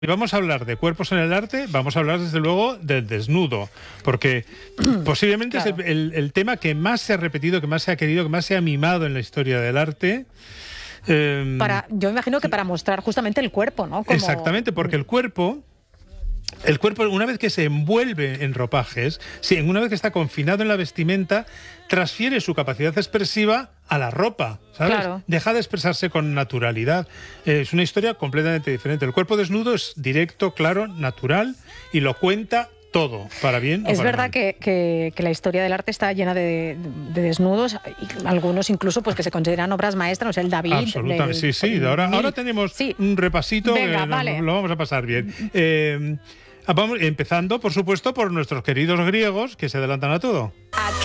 Si vamos a hablar de cuerpos en el arte, vamos a hablar desde luego del desnudo, porque posiblemente Claro. es el tema que más se ha repetido, que más se ha querido, que más se ha mimado en la historia del arte. Yo imagino que para mostrar justamente el cuerpo, ¿no? Como... Exactamente, porque el cuerpo, una vez que se envuelve en ropajes, una vez que está confinado en la vestimenta, transfiere su capacidad expresiva a la ropa, ¿sabes? Claro. Deja de expresarse con naturalidad. Es una historia completamente diferente. El cuerpo desnudo es directo, claro, natural y lo cuenta todo, para bien o Es para verdad mal. que la historia del arte está llena de desnudos, y algunos incluso pues que se consideran obras maestras, o sea, el David. Absolutamente, sí. Ahora tenemos un repasito, Venga, vale. lo vamos a pasar bien. Vamos empezando, por supuesto, por nuestros queridos griegos, que se adelantan a todo.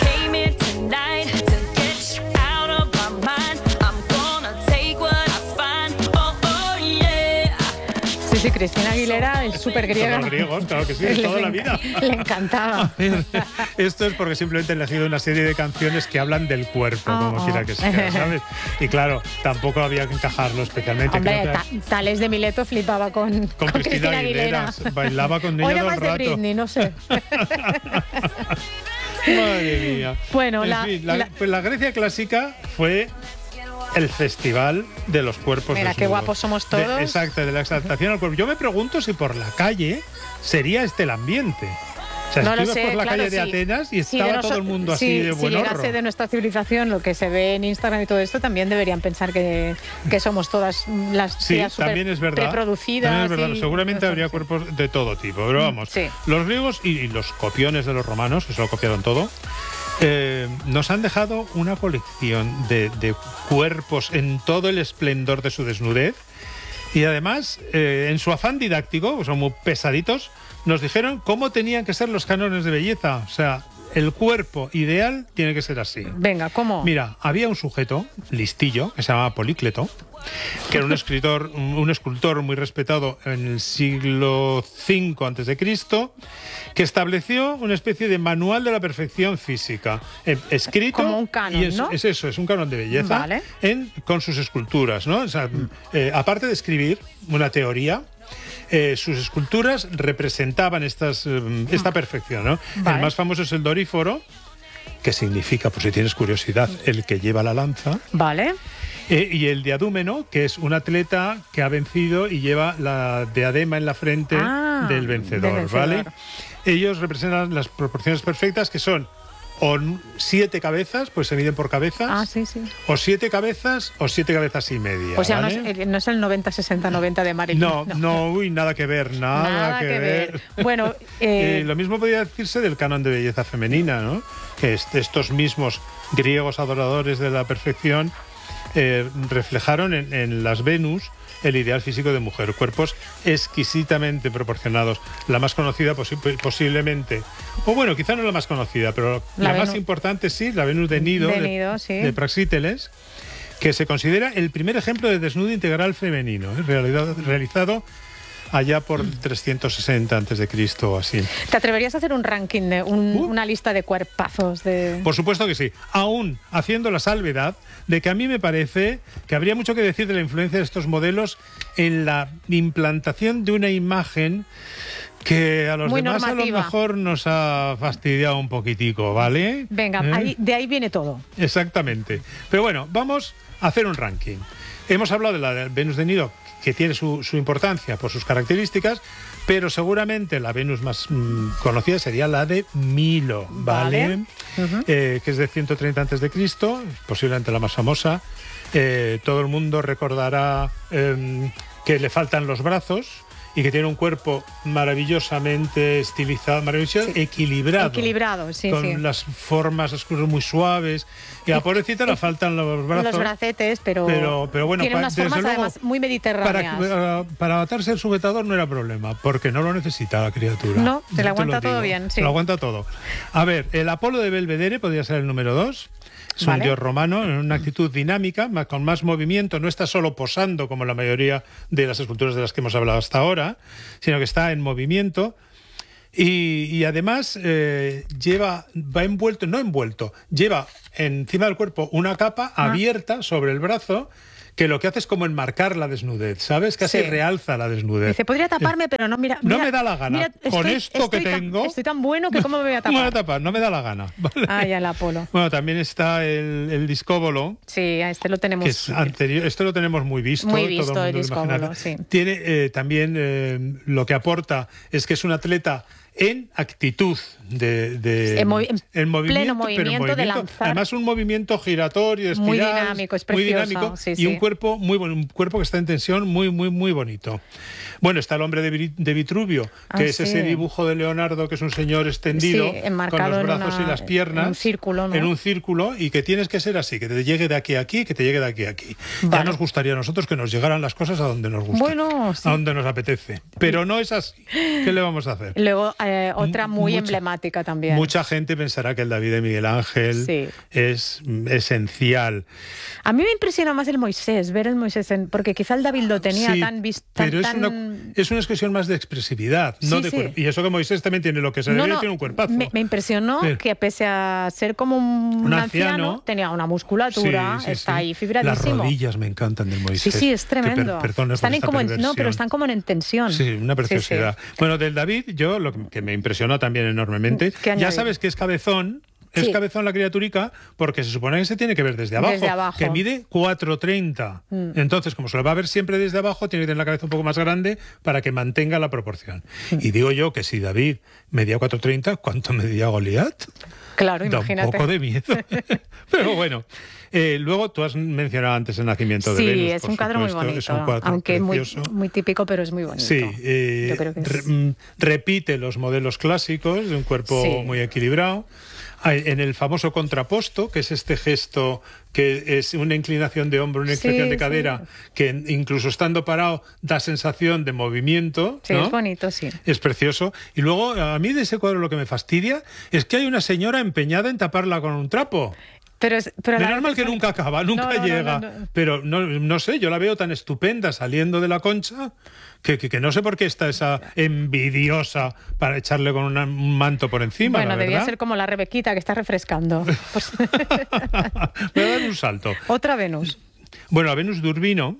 Sí, Cristina Aguilera es súper griega. Los griegos, claro que sí, de toda la vida. Le encantaba. Esto es porque simplemente han elegido una serie de canciones que hablan del cuerpo, como quiera que sea, ¿sabes? Y claro, tampoco había que encajarlo especialmente. Hombre, Tales de Mileto flipaba con Cristina Aguilera. Bailaba con ella o era todo más el de rato. Britney, no sé. Madre mía. Bueno, pues la Grecia clásica fue el festival de los cuerpos Mira, desnudos. qué guapos somos todos. Exacto, de la exaltación al cuerpo. Yo me pregunto si por la calle sería este el ambiente. O sea, No si lo ibas sé, por la claro, calle de sí. Atenas y Sí, estaba todo el mundo así de buen Si llegase horro. de nuestra civilización lo que se ve en Instagram y todo esto, también deberían pensar que somos todas las Sí, tías también es verdad. preproducidas. También es verdad. Y Seguramente cosas habría así. cuerpos de todo tipo. Pero vamos, Sí. los griegos y los copiones de los romanos, que se lo copiaron todo, nos han dejado una colección de cuerpos en todo el esplendor de su desnudez. Y además, en su afán didáctico, son muy pesaditos, nos dijeron cómo tenían que ser los cánones de belleza. O sea, el cuerpo ideal tiene que ser así. Venga, ¿cómo? Mira, había un sujeto listillo que se llamaba Polícleto, que era un escultor muy respetado en el siglo V a.C., que estableció una especie de manual de la perfección física, escrito. Como un canon, ¿no? Es un canon de belleza, Vale. con sus esculturas, ¿no? O sea, aparte de escribir una teoría, sus esculturas representaban esta perfección, ¿no? Vale. El más famoso es el Doríforo, que significa, por si tienes curiosidad, el que lleva la lanza. Vale. Y el diadúmeno, que es un atleta que ha vencido y lleva la diadema en la frente del vencedor, ¿vale? Ellos representan las proporciones perfectas, que son o 7 cabezas, pues se miden por cabezas. Sí. O 7 cabezas o 7 cabezas y media. O sea, ¿vale? no es el 90-60-90 de Marilyn. No, nada que ver, nada que ver. Bueno, lo mismo podría decirse del canon de belleza femenina, ¿no? Que estos mismos griegos adoradores de la perfección reflejaron en las Venus el ideal físico de mujer, cuerpos exquisitamente proporcionados. La más conocida posiblemente, o bueno, quizá no la más conocida, pero la más importante sí, la Venus de Nido, de Praxíteles, que se considera el primer ejemplo de desnudo integral femenino, realizado allá por 360 a.C. o así. ¿Te atreverías a hacer un ranking de una lista de cuerpazos? Por supuesto que sí, aún haciendo la salvedad de que a mí me parece que habría mucho que decir de la influencia de estos modelos en la implantación de una imagen que a los muy demás normativa. A lo mejor nos ha fastidiado un poquitico, ¿vale? Venga, de ahí viene todo. Exactamente. Pero bueno, vamos a hacer un ranking. Hemos hablado de la Venus de Nido, que tiene su importancia por sus características, pero seguramente la Venus más conocida sería la de Milo, ¿vale? Que es de 130 a.C., posiblemente la más famosa. Todo el mundo recordará que le faltan los brazos y que tiene un cuerpo maravillosamente estilizado, equilibrado. Equilibrado, sí, con las formas oscuras muy suaves. Y a la pobrecita le faltan los brazos. Los bracetes, pero bueno, tiene unas formas luego, además muy mediterráneas. Para atarse el sujetador no era problema, porque no lo necesita la criatura. No, se le aguanta todo bien, sí. Se lo aguanta todo. A ver, el Apolo de Belvedere podría ser el número 2. Es un dios romano en una actitud dinámica, con más movimiento. No está solo posando como la mayoría de las esculturas de las que hemos hablado hasta ahora, sino que está en movimiento. Y además lleva encima del cuerpo una capa abierta sobre el brazo que lo que hace es como enmarcar la desnudez, ¿sabes? Casi realza la desnudez. Dice, podría taparme, pero no, mira. No me da la gana. Con esto que tengo... Estoy tan bueno que cómo me voy a tapar. No me voy a tapar, no me da la gana. ¿Vale? Ah, ya el Apolo. Bueno, también está el discóbolo. Sí, a este lo tenemos. Que es anterior, esto lo tenemos muy visto. Muy visto, todo el discóbolo, sí. Tiene también lo que aporta es que es un atleta en actitud en movimiento, pleno movimiento de lanzar. Además un movimiento giratorio, espiral, muy dinámico, es precioso, muy dinámico sí, y un cuerpo muy bueno, un cuerpo que está en tensión muy bonito. Bueno, está el hombre de Vitruvio, que es ese dibujo de Leonardo, que es un señor extendido con los brazos y las piernas en un círculo, ¿no? En un círculo, y que tienes que ser así, que te llegue de aquí a aquí, que te llegue de aquí a aquí. Vale. Ya nos gustaría a nosotros que nos llegaran las cosas a donde nos gusta, bueno, sí, a donde nos apetece, pero no es así. ¿Qué le vamos a hacer? Luego otra muy emblemática también. Mucha gente pensará que el David de Miguel Ángel es esencial. A mí me impresiona más el Moisés, ver el Moisés, porque quizá el David lo tenía tan visto. Pero es una expresión más de expresividad, no de cuerpo. Y eso que Moisés también tiene lo que se debe, tiene un cuerpazo. Me impresionó que pese a ser como un anciano, tenía una musculatura, está ahí fibradísimo. Las rodillas me encantan del Moisés. Sí, es tremendo. Pero están como en tensión. Sí, una preciosidad. Bueno, del David, yo lo que me impresionó también enormemente, ya sabes que es cabezón. Es cabezón la criaturica porque se supone que se tiene que ver desde abajo. Que mide 4,30. Entonces, como se lo va a ver siempre desde abajo, tiene que tener la cabeza un poco más grande para que mantenga la proporción. Y digo yo que si David medía 4,30, ¿cuánto medía Goliat? Claro, da imagínate. Un poco de miedo. Pero bueno. Luego tú has mencionado antes el nacimiento de Venus. Sí, es un cuadro muy bonito. Es un cuadro aunque precioso. Muy típico, pero es muy bonito. Sí, yo creo que repite los modelos clásicos de un cuerpo muy equilibrado. En el famoso contraposto, que es este gesto que es una inclinación de hombro, una inclinación de cadera, que incluso estando parado da sensación de movimiento. Sí, ¿no? Es bonito, sí. Es precioso. Y luego, a mí de ese cuadro lo que me fastidia es que hay una señora empeñada en taparla con un trapo. Pero menos mal que nunca acaba, nunca llega. No. Pero no sé, yo la veo tan estupenda saliendo de la concha que no sé por qué está esa envidiosa para echarle con un manto por encima. Bueno, debía ¿verdad? ser como la Rebequita que está refrescando. Pues... Voy a dar un salto. Otra Venus. Bueno, la Venus de Urbino.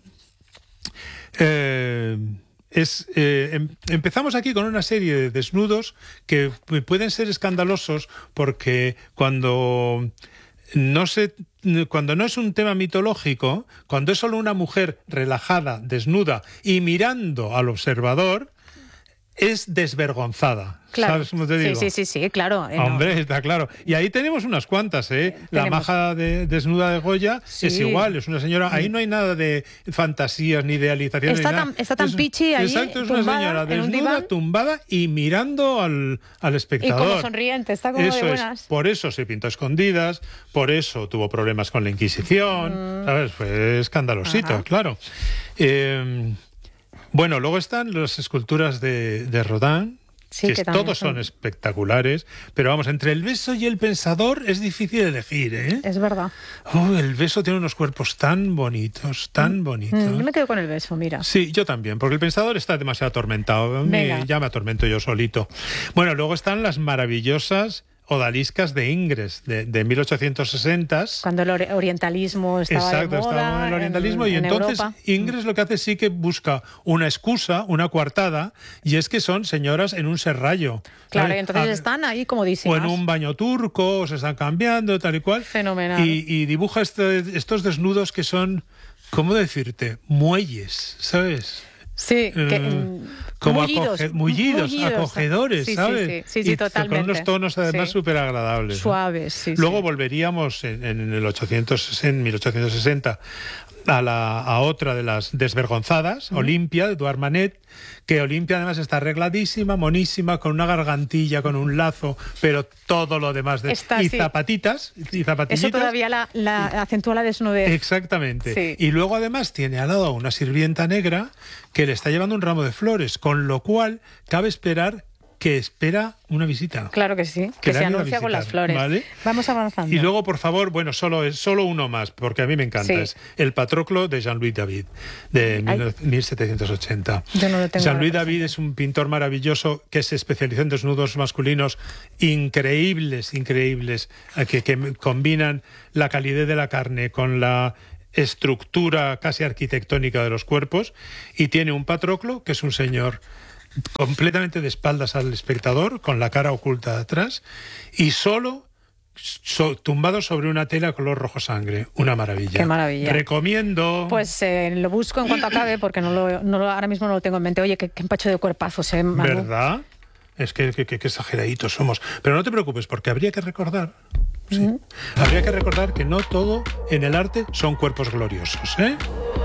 Empezamos aquí con una serie de desnudos que pueden ser escandalosos porque cuando no es un tema mitológico, cuando es solo una mujer relajada, desnuda y mirando al observador, es desvergonzada. Claro. ¿Sabes cómo te digo? Sí, claro. Hombre, está claro. Y ahí tenemos unas cuantas, ¿eh? La maja desnuda de Goya es igual, es una señora. Ahí no hay nada de fantasías ni idealizaciones. Está tan pichi ahí. Exacto, es una señora desnuda, tumbada y mirando al espectador. Y como sonriente, está como de buenas. Por eso se pintó a escondidas, por eso tuvo problemas con la Inquisición, ¿sabes? Fue escandalosito, claro. Bueno, luego están las esculturas de Rodin, que todos son espectaculares, pero vamos, entre el beso y el pensador es difícil elegir, ¿eh? Es verdad. El beso tiene unos cuerpos tan bonitos, tan bonitos. Yo me quedo con el beso, mira. Sí, yo también, porque el pensador está demasiado atormentado. Ya me atormento yo solito. Bueno, luego están las maravillosas odaliscas de Ingres, de 1860. Cuando el orientalismo estaba de moda. Estaba el orientalismo y entonces Europa. Ingres lo que hace sí que busca una excusa, una coartada, y es que son señoras en un serrallo. Claro, y entonces están ahí comodísimas. O en un baño turco, o se están cambiando, tal y cual. Fenomenal. Y dibuja estos desnudos que son, ¿cómo decirte? Muelles, ¿sabes? Sí, como mullidos, acogedores, ¿sabes? Sí, totalmente. Con unos tonos además súper agradables. Suaves, sí. Luego volveríamos en 1860 a otra de las desvergonzadas, Olimpia, de Eduard Manet, que Olimpia además está arregladísima, monísima, con una gargantilla, con un lazo, pero todo lo demás zapatitas y zapatillitas. Eso todavía la acentúa la desnudez. Exactamente. Sí. Y luego además tiene al lado a una sirvienta negra que le está llevando un ramo de flores, con lo cual cabe esperar que espera una visita. Claro que sí, que se anuncia con las flores. ¿Vale? Vamos avanzando. Y luego, por favor, bueno, solo uno más, porque a mí me encanta, es el Patroclo de Jean-Louis David, de 1780. Yo no lo tengo. Jean-Louis David es un pintor maravilloso que se especializó en desnudos masculinos increíbles, que combinan la calidez de la carne con la estructura casi arquitectónica de los cuerpos, y tiene un Patroclo, que es un señor completamente de espaldas al espectador, con la cara oculta de atrás, y solo tumbado sobre una tela color rojo sangre. Una maravilla. Qué maravilla. Recomiendo. Pues lo busco en cuanto acabe, porque ahora mismo no lo tengo en mente. Oye, qué empacho de cuerpazos, Manu. ¿Verdad? Es que exageraditos somos. Pero no te preocupes, porque habría que recordar... Sí. Habría que recordar que no todo en el arte son cuerpos gloriosos, ¿eh?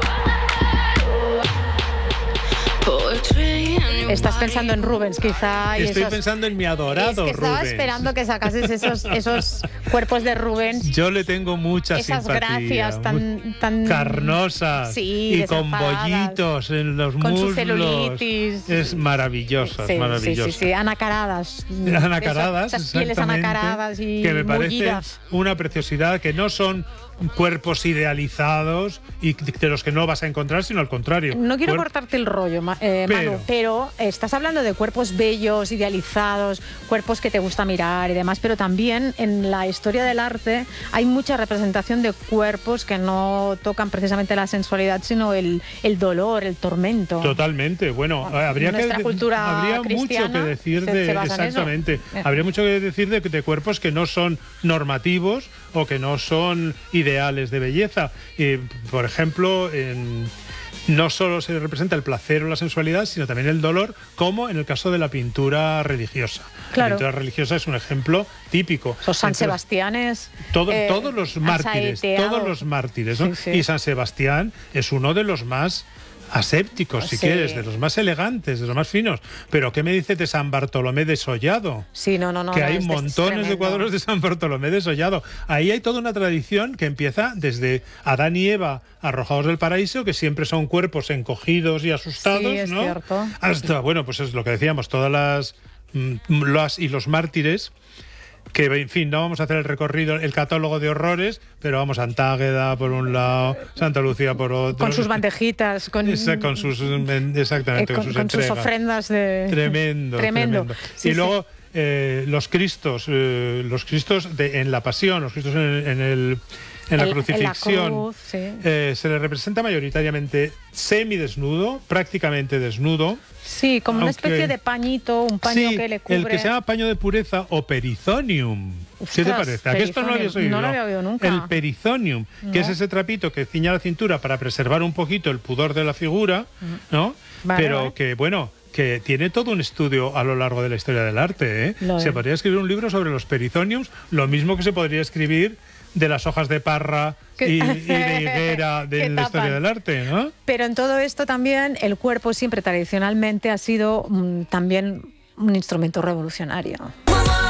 Estás pensando en Rubens, quizá. Estoy pensando en mi adorado Rubens. Estaba Rubens. esperando que sacases esos cuerpos de Rubens. Yo le tengo mucha esas simpatía. Esas gracias tan carnosas, sí, y con bollitos en los con muslos. Su celulitis. Es maravilloso, sí, es maravilloso. Sí, anacaradas. Anacaradas, esas pieles anacaradas y que me parece mullidas. Una preciosidad, que no son cuerpos idealizados y de los que no vas a encontrar, sino al contrario. No quiero cortarte el rollo, Manu, pero estás hablando de cuerpos bellos, idealizados, cuerpos que te gusta mirar y demás, pero también en la historia del arte hay mucha representación de cuerpos que no tocan precisamente la sensualidad, sino el dolor, el tormento. Totalmente. Bueno, habría mucho que decir exactamente. Habría mucho que decir de cuerpos que no son normativos o que no son ideales de belleza. Por ejemplo, no solo se representa el placer o la sensualidad, sino también el dolor, como en el caso de la pintura religiosa. Claro. La pintura religiosa es un ejemplo típico. Los San Sebastianes. Todos los mártires, ¿no? Sí. Y San Sebastián es uno de los más asépticos, si quieres, de los más elegantes, de los más finos. Pero ¿qué me dices de San Bartolomé de Sollado? Sí, no. Que hay montones de cuadros de San Bartolomé de Sollado. Ahí hay toda una tradición que empieza desde Adán y Eva arrojados del paraíso, que siempre son cuerpos encogidos y asustados, sí, es ¿no? Cierto. Hasta, bueno, pues es lo que decíamos, todas los mártires, que, en fin, no vamos a hacer el recorrido, el catálogo de horrores, pero vamos, Antágueda por un lado, Santa Lucía por otro. Con sus bandejitas, con sus ofrendas de... Tremendo. Sí, y luego los Cristos en la Pasión, los Cristos en la crucifixión, en la cruz, se le representa mayoritariamente semidesnudo, prácticamente desnudo. Sí, como una especie de pañito, un paño que le cubre. El que se llama paño de pureza o perizonium. ¿Qué te parece? ¿A qué esto no lo habías oído? No lo había oído nunca. El perizonium, que es ese trapito que ciña la cintura para preservar un poquito el pudor de la figura, ¿no? Pero que, bueno, que tiene todo un estudio a lo largo de la historia del arte, ¿eh? Se podría escribir un libro sobre los perizoniums, lo mismo que se podría escribir de las hojas de parra y de higuera de la historia del arte, ¿no? Pero en todo esto también el cuerpo siempre tradicionalmente ha sido también un instrumento revolucionario.